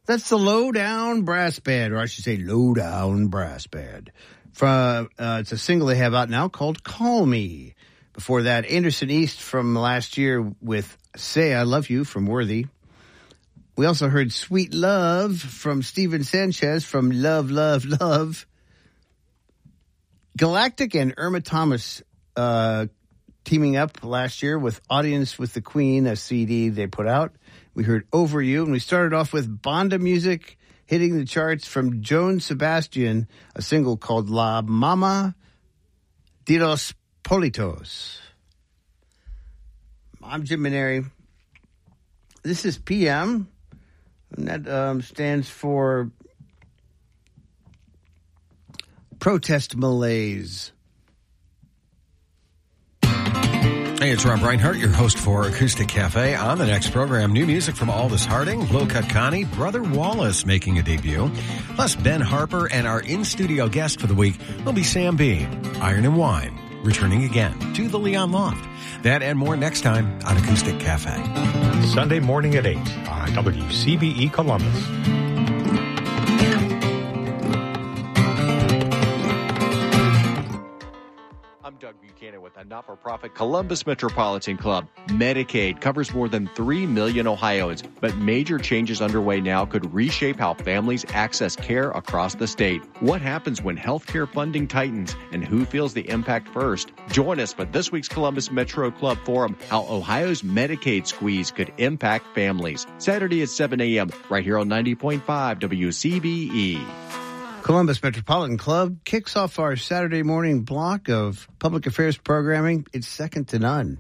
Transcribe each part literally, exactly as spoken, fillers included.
That's the Lowdown Brass Band, or I should say Lowdown Brass Band. From, uh, it's a single they have out now called Call Me. Before that, Anderson East from last year with Say I Love You from Worthy. We also heard Sweet Love from Steven Sanchez from Love, Love, Love. Galactic and Irma Thomas uh, teaming up last year with Audience with the Queen, a C D they put out. We heard Over You, and we started off with Banda Music hitting the charts from Joan Sebastian, a single called La Mama de los Politos. I'm Jim Maneri. This is P M, and that um, stands for Protest Malaise. Hey, it's Rob Reinhart, your host for Acoustic Cafe. On the next program, new music from Aldous Harding, Low Cut Connie, Brother Wallace making a debut, plus Ben Harper, and our in-studio guest for the week will be Sam B. Iron and Wine, returning again to the Leon Loft. That and more next time on Acoustic Cafe. Sunday morning at eight on W C B E Columbus. I'm Doug Buchanan with a not-for-profit Columbus Metropolitan Club. Medicaid covers more than three million Ohioans, but major changes underway now could reshape how families access care across the state. What happens when healthcare funding tightens, and who feels the impact first? Join us for this week's Columbus Metro Club Forum, how Ohio's Medicaid squeeze could impact families. Saturday at seven a.m. right here on ninety point five W C B E. Columbus Metropolitan Club kicks off our Saturday morning block of public affairs programming. It's second to none.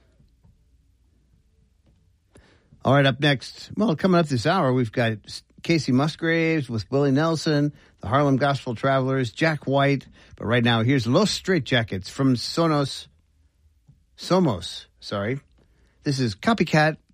All right, up next, well, coming up this hour, we've got Casey Musgraves with Willie Nelson, the Harlem Gospel Travelers, Jack White. But right now, here's Los Straitjackets from Sonos, Somos, sorry. This is Copycat